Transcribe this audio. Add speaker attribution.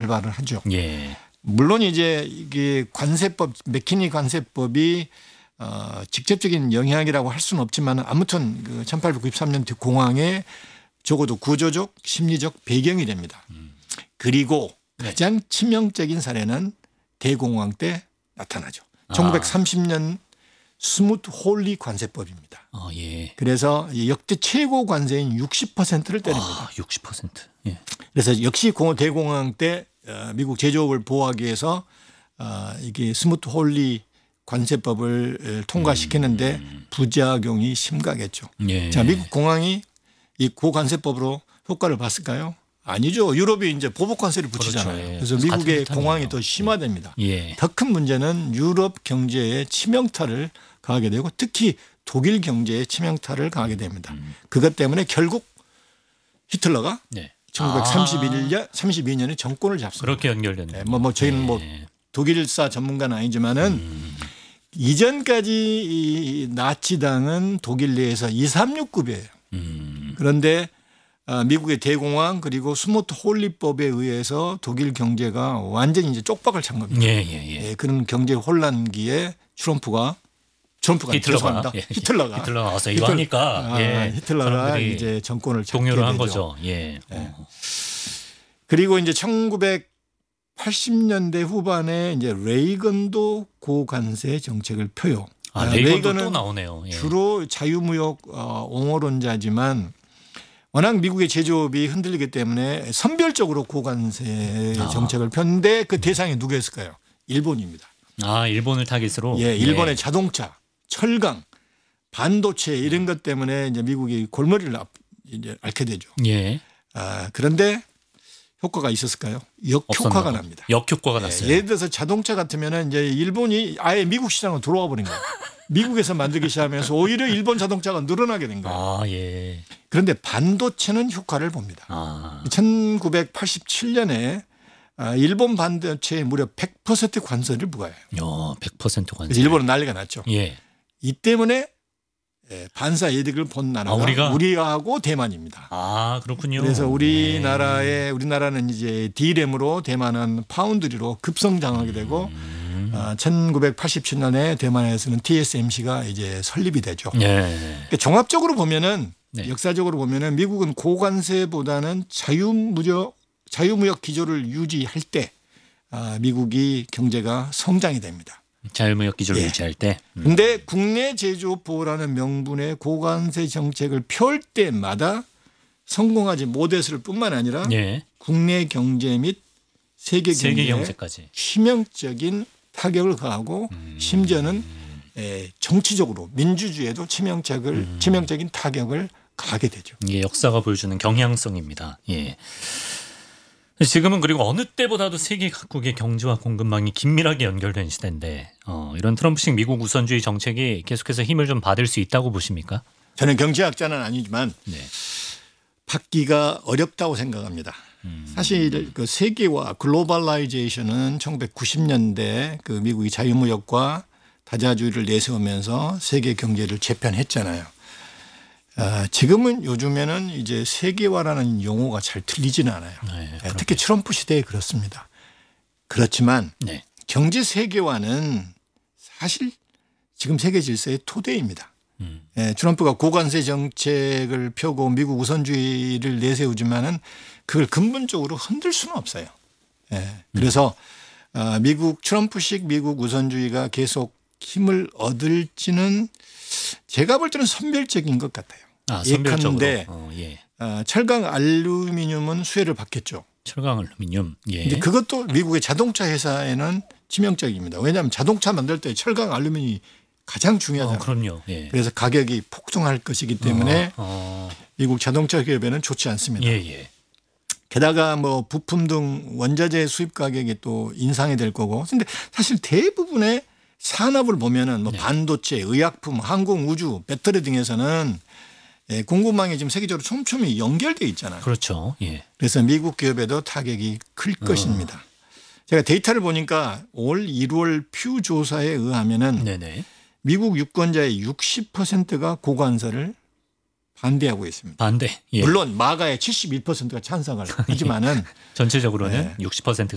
Speaker 1: 발발을 하죠.
Speaker 2: 예.
Speaker 1: 물론 이제 이게 관세법, 맥키니 관세법이 직접적인 영향이라고 할 수는 없지만 아무튼 그 1893년 공황의 적어도 구조적 심리적 배경이 됩니다. 그리고 가장 치명적인 사례는 대공황 때 나타나죠. 1930년 스무트 홀리 관세법입니다.
Speaker 2: 예.
Speaker 1: 그래서 역대 최고 관세인 60%를 때립니다.
Speaker 2: 60%. 예.
Speaker 1: 그래서 역시 대공황 때 미국 제조업을 보호하기 위해서 이게 스무트 홀리 관세법을 통과시키는데 부작용이 심각했죠.
Speaker 2: 예.
Speaker 1: 자, 미국 공항이 이 고관세법으로 효과를 봤을까요? 아니죠. 유럽이 이제 보복 관세를 붙이잖아요.
Speaker 2: 그렇죠. 예.
Speaker 1: 그래서 미국의
Speaker 2: 같은
Speaker 1: 공황이
Speaker 2: 듯하네요.
Speaker 1: 더 심화됩니다.
Speaker 2: 예.
Speaker 1: 더 큰 문제는 유럽 경제에 치명타를 가하게 되고 특히 독일 경제에 치명타를 가하게 됩니다. 그것 때문에 결국 히틀러가
Speaker 2: 네.
Speaker 1: 1932년에 정권을 잡습니다.
Speaker 2: 그렇게 연결되는.
Speaker 1: 네, 저희는 뭐 독일사 전문가는 아니지만은 이전까지 이 나치당은 독일 내에서 236급이에요. 그런데 미국의 대공황 그리고 스무트 홀리법에 의해서 독일 경제가 완전히 이제 쪽박을 찬 겁니다.
Speaker 2: 예.
Speaker 1: 그런 경제 혼란기에 트럼프가 죄송합니다.
Speaker 2: 히틀러가 와서 이거 하니까
Speaker 1: 히틀러가 이제 정권을 잡게
Speaker 2: 동요를 한
Speaker 1: 되죠.
Speaker 2: 거죠. 예.
Speaker 1: 그리고 이제 1980년대 후반에 이제 레이건도 고관세 정책을 펴요.
Speaker 2: 레이건도 또 나오네요. 예.
Speaker 1: 주로 자유무역 옹호론자지만 워낙 미국의 제조업이 흔들리기 때문에 선별적으로 고관세 정책을 폈는데 그 대상이 누구였을까요? 일본입니다.
Speaker 2: 일본을 타깃으로.
Speaker 1: 예, 일본의 자동차, 철강, 반도체 이런 것 때문에 이제 미국이 골머리를 이제 앓게 되죠.
Speaker 2: 예.
Speaker 1: 그런데 효과가 있었을까요? 역효과가 납니다.
Speaker 2: 역효과가 났어요.
Speaker 1: 예를 들어서 자동차 같으면은 이제 일본이 아예 미국 시장으로 들어와 버린 거예요. 미국에서 만들기 시작하면서 오히려 일본 자동차가 늘어나게 된 거예요.
Speaker 2: 예.
Speaker 1: 그런데 반도체는 효과를 봅니다. 1987년에 일본 반도체에 무려 100% 관세를 부과해요.
Speaker 2: 100% 관세.
Speaker 1: 그래서 일본은 난리가 났죠.
Speaker 2: 예.
Speaker 1: 이 때문에 반사 이득을 본 나라가 우리하고 대만입니다.
Speaker 2: 그렇군요.
Speaker 1: 그래서 우리나라는 이제 D램으로 대만은 파운드리로 급성장하게 되고 1987년에 대만에서는 TSMC가 이제 설립이 되죠. 그러니까 종합적으로 보면은 역사적으로 보면은 미국은 고관세보다는 자유무역 기조를 유지할 때 미국이 경제가 성장이 됩니다.
Speaker 2: 자유무역 기조를 유지할 때.
Speaker 1: 그런데 국내 제조업 보호라는 명분의 고관세 정책을 펼 때마다 성공하지 못했을 뿐만 아니라 국내 경제 및 세계 경제까지 치명적인 타격을 가하고 심지어는 정치적으로 민주주의에도 치명적인 타격을 가하게 되죠.
Speaker 2: 이게 역사가 보여주는 경향성입니다. 예. 지금은 그리고 어느 때보다도 세계 각국의 경제와 공급망이 긴밀하게 연결된 시대인데 이런 트럼프식 미국 우선주의 정책이 계속해서 힘을 좀 받을 수 있다고 보십니까?
Speaker 1: 저는 경제학자는 아니지만 받기가 어렵다고 생각합니다. 사실 그 세계화 글로벌라이제이션은 1990년대 그 미국이 자유무역과 다자주의를 내세우면서 세계 경제를 재편했잖아요. 지금은 요즘에는 이제 세계화라는 용어가 잘 들리지는 않아요. 특히 트럼프 시대에 그렇습니다. 그렇지만 경제 세계화는 사실 지금 세계 질서의 토대입니다. 트럼프가 고관세 정책을 펴고 미국 우선주의를 내세우지만은 그걸 근본적으로 흔들 수는 없어요. 그래서 트럼프식 미국 우선주의가 계속 힘을 얻을지는 제가 볼 때는 선별적인 것 같아요.
Speaker 2: 선별적으로.
Speaker 1: 철강 알루미늄은 수혜를 받겠죠.
Speaker 2: 철강 알루미늄.
Speaker 1: 근데 그것도 미국의 자동차 회사에는 치명적입니다. 왜냐하면 자동차 만들 때 철강 알루미늄이 가장 중요하잖아요.
Speaker 2: 그럼요.
Speaker 1: 그래서 가격이 폭등할 것이기 때문에 미국 자동차 기업에는 좋지 않습니다. 게다가 뭐 부품 등 원자재 수입 가격이 또 인상이 될 거고. 그런데 사실 대부분의 산업을 보면은 뭐 반도체, 의약품, 항공, 우주, 배터리 등에서는 공급망이 지금 세계적으로 촘촘히 연결되어 있잖아요.
Speaker 2: 그렇죠.
Speaker 1: 그래서 미국 기업에도 타격이 클 것입니다. 제가 데이터를 보니까 올 1월 퓨 조사에 의하면은 미국 유권자의 60%가 고관세를 반대하고 있습니다. 물론 마가의 71%가 찬성을 하지만은
Speaker 2: 전체적으로는 60%가